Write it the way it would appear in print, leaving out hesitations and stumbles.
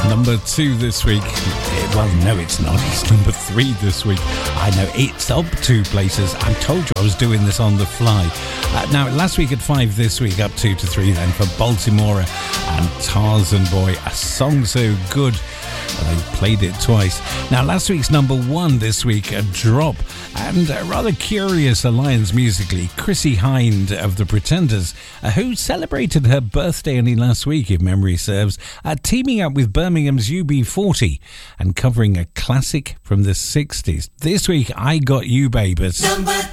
Number 2 this week. Well, no, it's not. It's number 3 this week. I know, it's up 2 places. I told you I was doing this on the fly. Now, last week at 5, this week up 2 to 3 then for Baltimore and Tarzan Boy. A song so good, they played it twice. Now, last week's number 1 this week, a drop. And a rather curious alliance musically. Chrissie Hynde of The Pretenders, who celebrated her birthday only last week, if memory serves, teaming up with Birmingham's UB40 and covering a classic from the 60s. This week, I Got You, Babies. Number